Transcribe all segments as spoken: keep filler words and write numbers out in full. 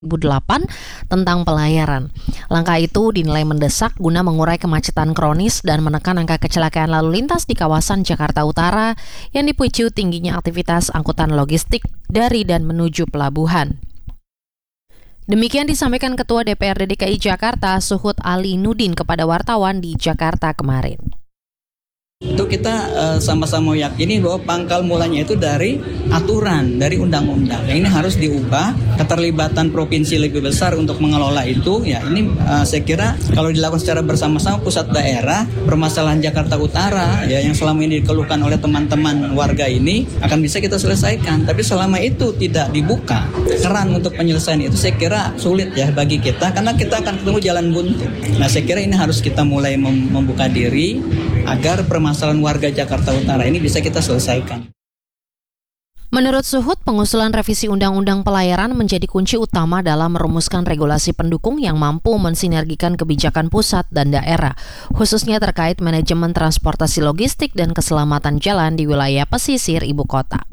dua ribu delapan tentang pelayaran. Langkah itu dinilai mendesak guna mengurai kemacetan kronis dan menekan angka kecelakaan lalu lintas di kawasan Jakarta Utara yang dipicu tingginya aktivitas angkutan logistik dari dan menuju pelabuhan. Demikian disampaikan Ketua D P R D D K I Jakarta Suhud Ali Nudin kepada wartawan di Jakarta kemarin. Itu kita uh, sama-sama yakini bahwa pangkal mulanya itu dari aturan, dari undang-undang. Yang ini harus diubah, keterlibatan provinsi lebih besar untuk mengelola itu. Ya ini uh, saya kira kalau dilakukan secara bersama-sama pusat daerah, permasalahan Jakarta Utara ya yang selama ini dikeluhkan oleh teman-teman warga ini akan bisa kita selesaikan. Tapi selama itu tidak dibuka keran untuk penyelesaian itu, saya kira sulit ya bagi kita karena kita akan ketemu jalan buntu. Nah saya kira ini harus kita mulai mem- membuka diri agar permasalahan warga Jakarta Utara ini bisa kita selesaikan. Menurut Suhud, pengusulan revisi Undang-Undang Pelayaran menjadi kunci utama dalam merumuskan regulasi pendukung yang mampu mensinergikan kebijakan pusat dan daerah, khususnya terkait manajemen transportasi logistik dan keselamatan jalan di wilayah pesisir ibu kota.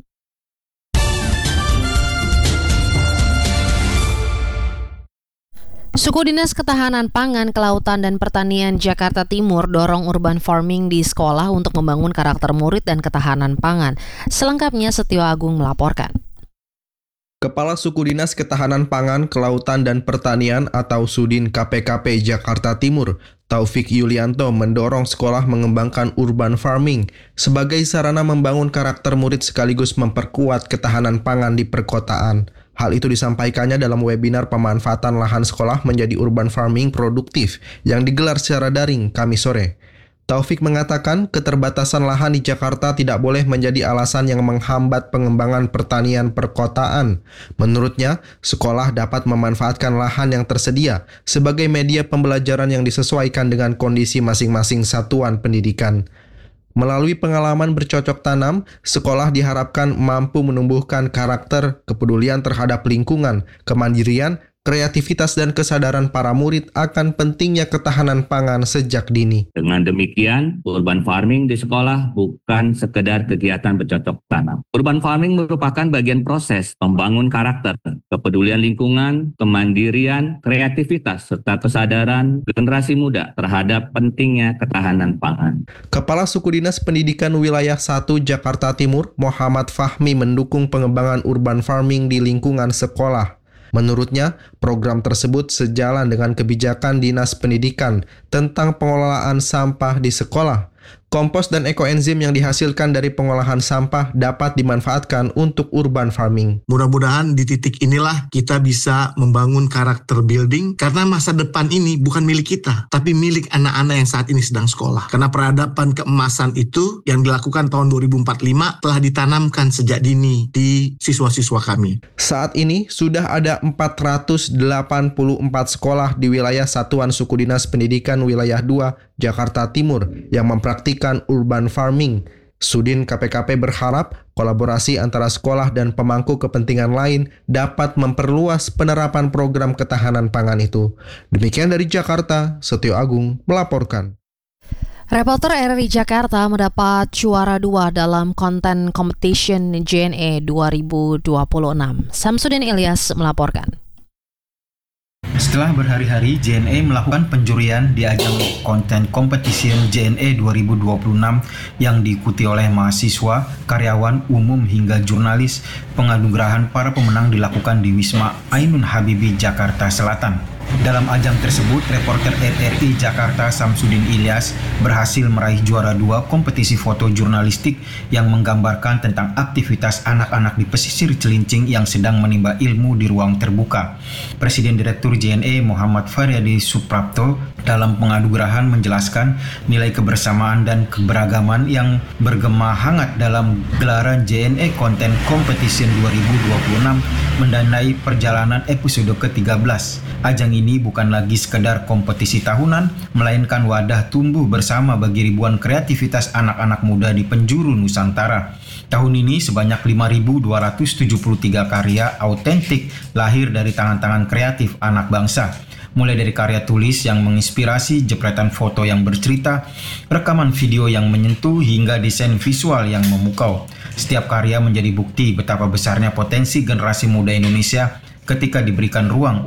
Suku Dinas Ketahanan Pangan, Kelautan, dan Pertanian Jakarta Timur dorong urban farming di sekolah untuk membangun karakter murid dan ketahanan pangan. Selengkapnya Setio Agung melaporkan. Kepala Suku Dinas Ketahanan Pangan, Kelautan, dan Pertanian atau Sudin K P K P Jakarta Timur, Taufik Yulianto mendorong sekolah mengembangkan urban farming sebagai sarana membangun karakter murid sekaligus memperkuat ketahanan pangan di perkotaan. Hal itu disampaikannya dalam webinar pemanfaatan lahan sekolah menjadi urban farming produktif yang digelar secara daring Kamis sore. Taufik mengatakan keterbatasan lahan di Jakarta tidak boleh menjadi alasan yang menghambat pengembangan pertanian perkotaan. Menurutnya, sekolah dapat memanfaatkan lahan yang tersedia sebagai media pembelajaran yang disesuaikan dengan kondisi masing-masing satuan pendidikan. Melalui pengalaman bercocok tanam, sekolah diharapkan mampu menumbuhkan karakter, kepedulian terhadap lingkungan, kemandirian, kreativitas dan kesadaran para murid akan pentingnya ketahanan pangan sejak dini. Dengan demikian, urban farming di sekolah bukan sekedar kegiatan bercocok tanam. Urban farming merupakan bagian proses membangun karakter, kepedulian lingkungan, kemandirian, kreativitas, serta kesadaran generasi muda terhadap pentingnya ketahanan pangan. Kepala Suku Dinas Pendidikan Wilayah satu Jakarta Timur, Muhammad Fahmi mendukung pengembangan urban farming di lingkungan sekolah. Menurutnya, program tersebut sejalan dengan kebijakan Dinas Pendidikan tentang pengelolaan sampah di sekolah. Kompos dan ekoenzim yang dihasilkan dari pengolahan sampah dapat dimanfaatkan untuk urban farming. Mudah-mudahan di titik inilah kita bisa membangun karakter building karena masa depan ini bukan milik kita, tapi milik anak-anak yang saat ini sedang sekolah. Karena peradaban keemasan itu yang dilakukan tahun dua ribu empat puluh lima telah ditanamkan sejak dini di siswa-siswa kami. Saat ini sudah ada empat ratus delapan puluh empat sekolah di wilayah Satuan Suku Dinas Pendidikan Wilayah dua Jakarta Timur yang mempraktikkan urban farming. Sudin K P K P berharap kolaborasi antara sekolah dan pemangku kepentingan lain dapat memperluas penerapan program ketahanan pangan itu. Demikian dari Jakarta, Setio Agung melaporkan. Reporter R R I Jakarta mendapat juara dua dalam konten competition J N E dua ribu dua puluh enam. Samsudin Ilyas melaporkan. Setelah berhari-hari, J N E melakukan penjurian di ajang konten competition J N E dua ribu dua puluh enam yang diikuti oleh mahasiswa, karyawan umum hingga jurnalis. Penganugerahan para pemenang dilakukan di Wisma Ainun Habibie, Jakarta Selatan. Dalam ajang tersebut, reporter R R I Jakarta Samsudin Ilyas berhasil meraih juara dua kompetisi foto jurnalistik yang menggambarkan tentang aktivitas anak-anak di pesisir Cilincing yang sedang menimba ilmu di ruang terbuka. Presiden Direktur J N E Muhammad Faryadi Suprapto dalam penganugerahan menjelaskan nilai kebersamaan dan keberagaman yang bergema hangat dalam gelaran J N E Content Competition dua ribu dua puluh enam mendanai perjalanan episode ke tiga belas. Ajang ini bukan lagi sekedar kompetisi tahunan, melainkan wadah tumbuh bersama bagi ribuan kreativitas anak-anak muda di penjuru Nusantara. Tahun ini sebanyak lima ribu dua ratus tujuh puluh tiga karya autentik lahir dari tangan-tangan kreatif anak bangsa. Mulai dari karya tulis yang menginspirasi, jepretan foto yang bercerita, rekaman video yang menyentuh, hingga desain visual yang memukau. Setiap karya menjadi bukti betapa besarnya potensi generasi muda Indonesia ketika diberikan ruang